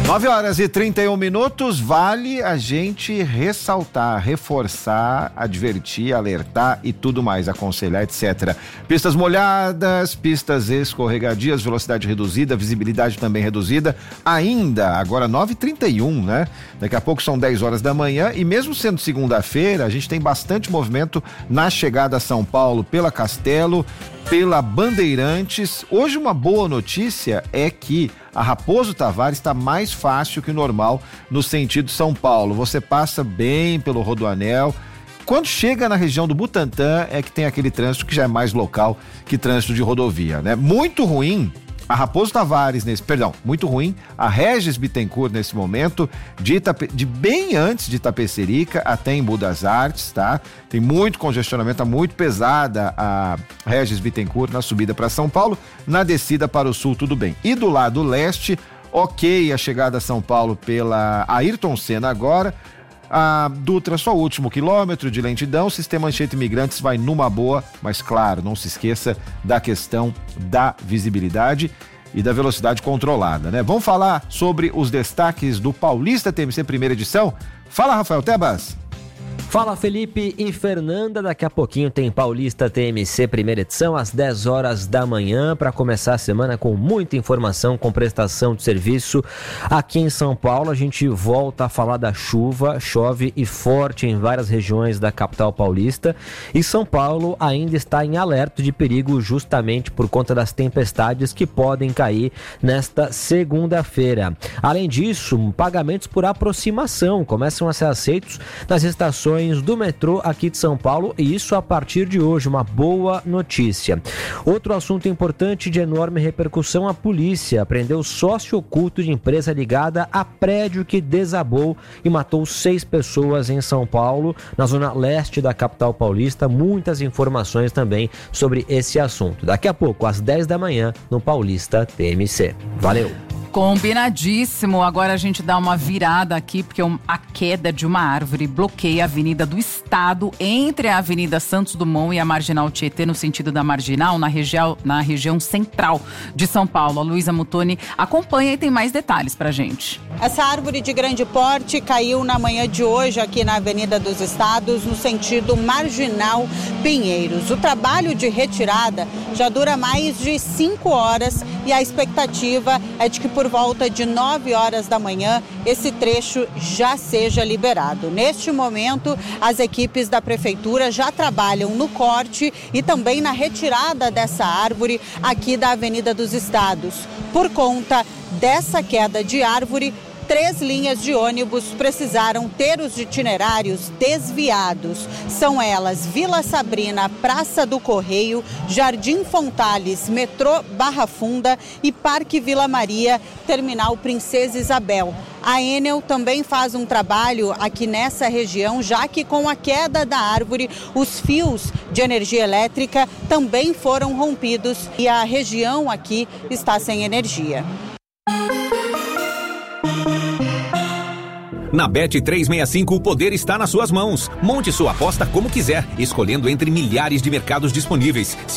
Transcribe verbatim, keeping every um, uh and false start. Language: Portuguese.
nove horas e trinta e um minutos, vale a gente ressaltar, reforçar, advertir, alertar e tudo mais, aconselhar, etcétera. Pistas molhadas, pistas escorregadias, velocidade reduzida, visibilidade também reduzida, ainda, agora nove e trinta e um, né? Daqui a pouco são dez horas da manhã e mesmo sendo segunda-feira, a gente tem bastante movimento na chegada a São Paulo pela Castelo, pela Bandeirantes. Hoje uma boa notícia é que a Raposo Tavares está mais fácil que o normal no sentido São Paulo. Você passa bem pelo Rodoanel. Quando chega na região do Butantã é que tem aquele trânsito que já é mais local que trânsito de rodovia, né? Muito ruim a Raposo Tavares nesse, perdão, muito ruim a Regis Bittencourt nesse momento, de, Itape, de bem antes de Itapecerica até Embu das Artes, tá? Tem muito congestionamento, tá muito pesada a Regis Bittencourt na subida para São Paulo, na descida para o sul tudo bem. E do lado leste, ok a chegada a São Paulo pela Ayrton Senna agora. A Dutra só o último quilômetro de lentidão, sistema Anchieta Imigrantes vai numa boa, mas claro, não se esqueça da questão da visibilidade e da velocidade controlada, né? Vamos falar sobre os destaques do Paulista T M C primeira edição? Fala, Rafael Tebas. Fala, Felipe e Fernanda, daqui a pouquinho tem Paulista T M C primeira edição às dez horas da manhã para começar a semana com muita informação, com prestação de serviço. Aqui em São Paulo a gente volta a falar da chuva, chove e forte em várias regiões da capital paulista e São Paulo ainda está em alerta de perigo justamente por conta das tempestades que podem cair nesta segunda-feira. Além disso, pagamentos por aproximação começam a ser aceitos nas estações do metrô aqui de São Paulo e isso a partir de hoje, uma boa notícia. Outro assunto importante de enorme repercussão, a polícia prendeu sócio oculto de empresa ligada a prédio que desabou e matou seis pessoas em São Paulo, na zona leste da capital paulista. Muitas informações também sobre esse assunto. Daqui a pouco, às dez da manhã, no Paulista T M C. Valeu! Combinadíssimo. Agora a gente dá uma virada aqui, porque a queda de uma árvore bloqueia a Avenida do Estado entre a Avenida Santos Dumont e a Marginal Tietê, no sentido da Marginal, na região, na região central de São Paulo. A Luísa Mutoni acompanha e tem mais detalhes pra gente. Essa árvore de grande porte caiu na manhã de hoje aqui na Avenida dos Estados, no sentido Marginal Pinheiros. O trabalho de retirada já dura mais de cinco horas e a expectativa é de que por volta de nove horas da manhã esse trecho já seja liberado. Neste momento, as equipes da prefeitura já trabalham no corte e também na retirada dessa árvore aqui da Avenida dos Estados. Por conta dessa queda de árvore, três linhas de ônibus precisaram ter os itinerários desviados. São elas Vila Sabrina, Praça do Correio, Jardim Fontales, Metrô Barra Funda e Parque Vila Maria, Terminal Princesa Isabel. A Enel também faz um trabalho aqui nessa região, já que com a queda da árvore, os fios de energia elétrica também foram rompidos e a região aqui está sem energia. Na Bet trezentos e sessenta e cinco, o poder está nas suas mãos. Monte sua aposta como quiser, escolhendo entre milhares de mercados disponíveis. Se